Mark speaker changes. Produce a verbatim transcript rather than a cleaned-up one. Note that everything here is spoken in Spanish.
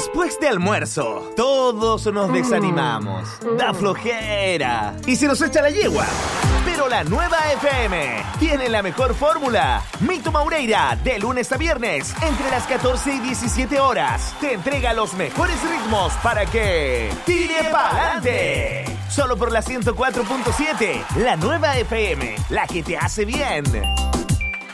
Speaker 1: Después de almuerzo, todos nos desanimamos. Da flojera. Y se nos echa la yegua. Pero la nueva F M tiene la mejor fórmula. Mito Maureira, de lunes a viernes, entre las catorce y diecisiete horas, te entrega los mejores ritmos para que tire pa'lante. Solo por la ciento cuatro punto siete, la nueva F M, la que te hace bien.